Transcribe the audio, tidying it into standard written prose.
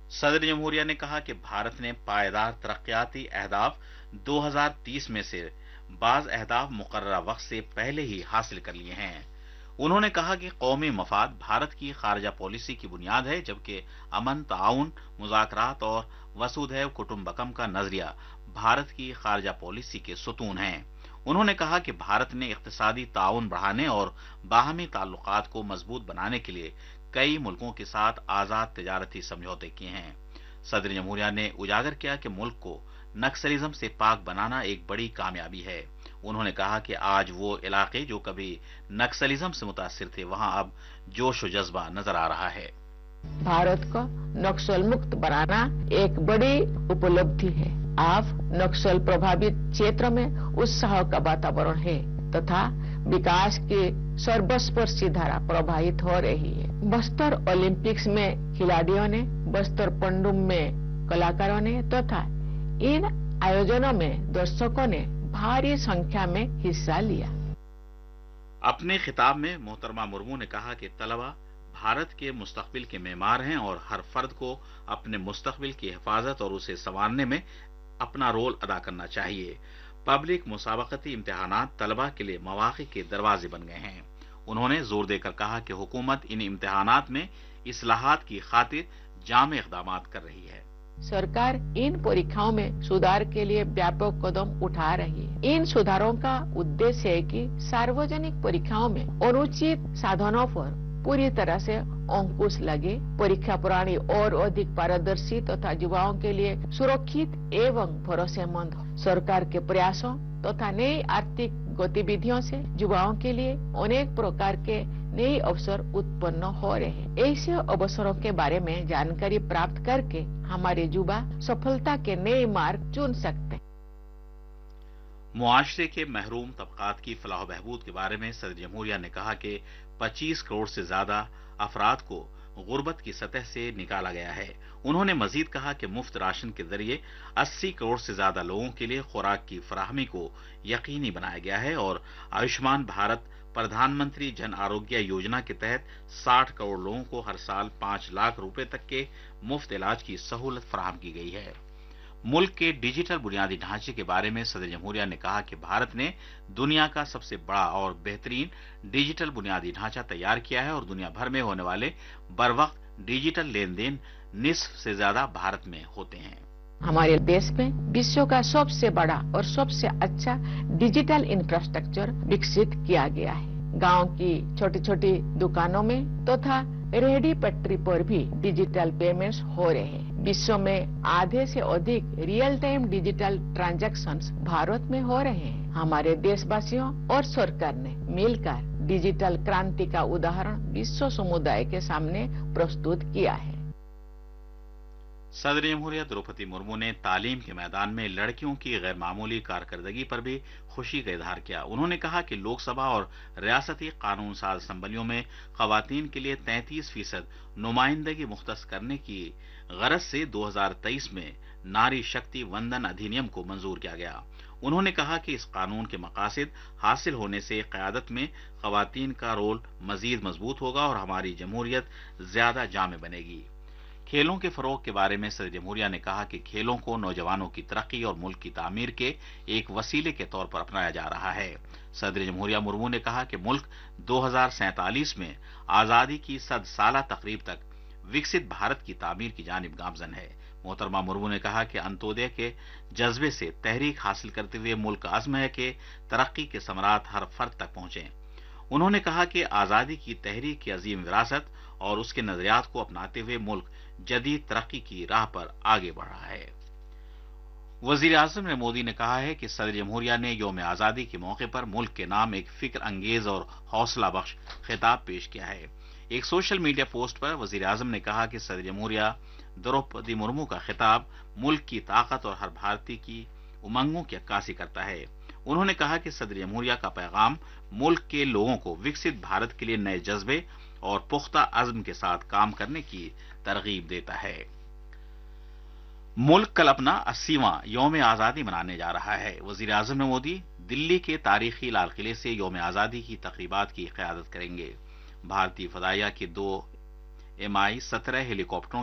सदर जमहूरिया ने कहा कि भारत ने पायदार तरक्याती अहदाफ 2030 में से बाज अहदाफ मुकर्ररा वक्त से पहले ही हासिल कर लिए हैं। उन्होंने कहा कि कौमी मफाद भारत की खारजा पॉलिसी की बुनियाद है, जबकि अमन, ताउन, मुज़ाकरात और वसुधैव कुटुंबकम का नजरिया भारत की खारजा पॉलिसी के सुतून हैं। उन्होंने कहा कि भारत ने इक्तिसादी ताउन बढ़ाने और बाहमी ताल्लुकात को मजबूत बनाने के लिए कई मुल्कों के साथ आजाद तिजारती समझौते किए हैं। सदर जमहूरिया ने उजागर किया कि मुल्क को नक्सलिज्म से पाक बनाना एक बड़ी कामयाबी है। उन्होंने कहा कि आज वो इलाके जो कभी नक्सलिज्म से मुतासिर थे, वहां अब जोश व जज्बा नजर आ रहा है। भारत को नक्सल मुक्त बनाना एक बड़ी उपलब्धि है। आज नक्सल प्रभावित क्षेत्र में उत्साह का वातावरण है तथा विकास की सर्वस्पर्शी धारा प्रवाहित हो रही है। बस्तर ओलंपिक्स में खिलाड़ियों ने, बस्तर पंडुम में कलाकारों ने तथा इन आयोजनों में दर्शकों ने भारी संख्या में हिस्सा लिया। अपने खिताब में मोहतरमा मुर्मू ने कहा कि तलबा भारत के मुस्तकबिल के मेमार हैं और हर फर्द को अपने मुस्तकबिल की हिफाजत और उसे संवारने में अपना रोल अदा करना चाहिए। पब्लिक मुसाबकती इम्तिहानात तलबा के लिए मौक़े के दरवाजे बन गए हैं। उन्होंने जोर देकर कहा कि हुकूमत इन इम्तिहानात में इस्लाहात की खातिर जामे इक़दामात कर रही है। सरकार इन परीक्षाओं में सुधार के लिए व्यापक कदम उठा रही है। इन सुधारों का उद्देश्य है कि सार्वजनिक परीक्षाओं में अनुचित साधनों पर पूरी तरह से अंकुश लगे, परीक्षा प्रणाली और अधिक पारदर्शी तथा युवाओं के लिए सुरक्षित एवं भरोसेमंद हो। सरकार के प्रयासों तथा नई आर्थिक गतिविधियों से युवाओं के लिए अनेक प्रकार के नए अवसर उत्पन्न हो रहे हैं। ऐसे अवसरों के बारे में जानकारी प्राप्त करके हमारे युवा सफलता के नए मार्ग चुन सकते हैं। मुआशरे के महरूम तबकात की फलाह बहबूद के बारे में सदर जमहूरिया ने कहा कि 25 करोड़ से ज्यादा अफराद को गुर्बत की सतह से निकाला गया है। उन्होंने मजीद कहा कि मुफ्त राशन के जरिए 80 करोड़ से ज्यादा लोगों के लिए खुराक की फराहमी को यकीनी बनाया गया है और आयुष्मान भारत प्रधानमंत्री जन आरोग्य योजना के तहत 60 करोड़ लोगों को हर साल 5 लाख रुपए तक के मुफ्त इलाज की सहूलत फराहम की गई है। मुल्क के डिजिटल बुनियादी ढांचे के बारे में सदर जमहूरिया ने कहा कि भारत ने दुनिया का सबसे बड़ा और बेहतरीन डिजिटल बुनियादी ढांचा तैयार किया है और दुनिया भर में होने वाले बरवक्त डिजिटल लेन देन निस्फ से ज्यादा भारत में होते हैं। हमारे देश में विश्व का सबसे बड़ा और सबसे अच्छा डिजिटल इंफ्रास्ट्रक्चर विकसित किया गया है। गांव की छोटी छोटी दुकानों में तथा रेहड़ी पटरी पर भी डिजिटल पेमेंट्स हो रहे हैं। विश्व में आधे से अधिक real time digital transactions Bharat में हो रहे हैं। हमारे देशवासियों और सरकार ने मिलकर डिजिटल क्रांति का उदाहरण विश्व समुदाय के सामने प्रस्तुत किया है। सदर जमहूरिया द्रौपदी मुर्मू ने तालीम के मैदान में लड़कियों की गैर मामूली कारकर्दगी पर भी खुशी का इजहार किया। उन्होंने कहा कि लोकसभा और रियासती कानून साज असम्बलियों में खवातीन के लिए 33% नुमाइंदगी मुख्तस करने की गरज से 2023 में नारी शक्ति वंदन अधिनियम को मंजूर किया गया। उन्होंने कहा कि इस कानून के मकासद हासिल होने से क़यादत में खवातीन का रोल मजीद मजबूत होगा और हमारी जमहूरियत ज्यादा जामे बनेगी। खेलों के फरोग के बारे में सदर जमहूरिया ने कहा कि खेलों को नौजवानों की तरक्की और मुल्क की तामीर के एक वसीले के तौर पर अपनाया जा रहा है। सदर जमहूरिया मुर्मू ने कहा कि मुल्क 2047 में आजादी की 100 साला तकरीब तक विकसित भारत की तामीर की जानिब गामजन है। मोहतरमा मुर्मू ने कहा कि अंत्योदय के जज्बे से तहरीक हासिल करते हुए मुल्क का अज़्म है कि तरक्की के समरात हर फर्द तक पहुंचे। उन्होंने कहा कि आजादी की तहरीक की अजीम विरासत और उसके नजरियात को अपनाते हुए मुल्क जदीद तरक्की की राह पर आगे बढ़ रहा है। वजीर आजम नरेंद्र मोदी ने कहा है कि सदर जमहूरिया ने यौम आजादी के मौके पर मुल्क के नाम एक फिक्र अंगेज और हौसला बख्श खिताब पेश किया है। एक सोशल मीडिया पोस्ट पर वजीर आजम ने कहा कि सदर जमहूरिया द्रौपदी मुर्मू का खिताब मुल्क की ताकत और हर भारतीय की उमंगों की अक्कासी करता है। उन्होंने कहा कि सदर जमहूरिया का पैगाम मुल्क के लोगों को विकसित भारत के लिए नए जज्बे और पुख्ता अज़्म के साथ काम करने की तरगीब देता है। मुल्क कल अपना 80वां यौम आजादी मनाने जा रहा है। वजीर आजम नरेंद्र मोदी दिल्ली के तारीखी लाल किले से यौम आजादी की तकरीबात की क़यादत करेंगे। भारतीय फदाइया के 2 MI-17 हेलीकॉप्टरों